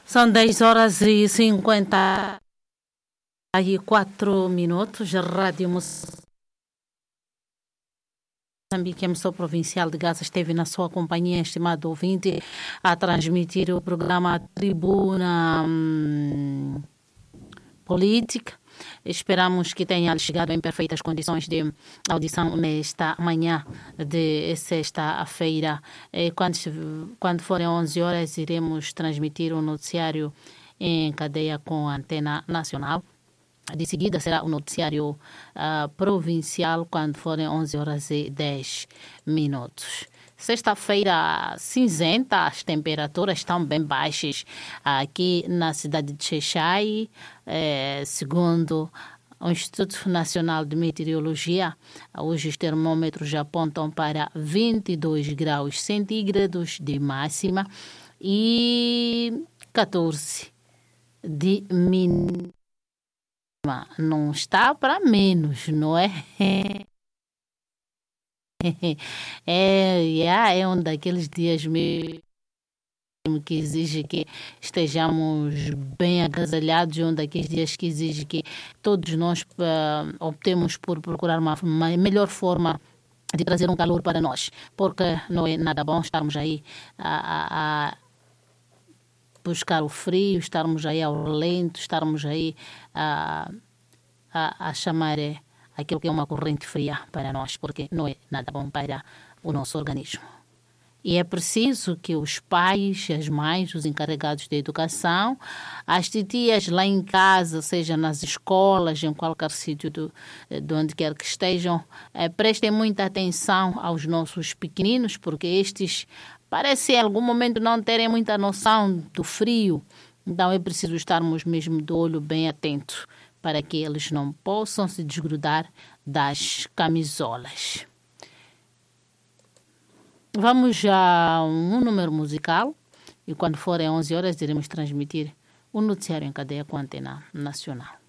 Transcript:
São 10 horas e 54 minutos. Rádio Moçambique, emissor provincial de Gaza, esteve na sua companhia, estimado ouvinte, a transmitir o programa Tribuna Política. Esperamos que tenha chegado em perfeitas condições de audição nesta manhã de sexta-feira. Quando forem 11 horas, iremos transmitir o noticiário em cadeia com a Antena Nacional. De seguida será o noticiário provincial quando forem 11 horas e 10 minutos. Sexta-feira cinzenta, as temperaturas estão bem baixas aqui na cidade de Xai, segundo o Instituto Nacional de Meteorologia. Hoje os termômetros apontam para 22 graus centígrados de máxima e 14 de mínima. Não está para menos, não é? É um daqueles dias mesmo que exige que estejamos bem agasalhados, um daqueles dias que exige que todos nós optemos por procurar uma melhor forma de trazer um calor para nós, porque não é nada bom estarmos aí a buscar o frio, estarmos aí ao relento, estarmos aí a chamar aquilo que é uma corrente fria para nós, porque não é nada bom para o nosso organismo. E é preciso que os pais, as mães, os encarregados de educação, as titias lá em casa, seja nas escolas, em qualquer sítio de onde quer que estejam, prestem muita atenção aos nossos pequeninos, porque estes parecem em algum momento não terem muita noção do frio. Então é preciso estarmos mesmo de olho bem atento para que eles não possam se desgrudar das camisolas. Vamos a um número musical e quando forem 11 horas iremos transmitir o noticiário em cadeia com a Antena Nacional.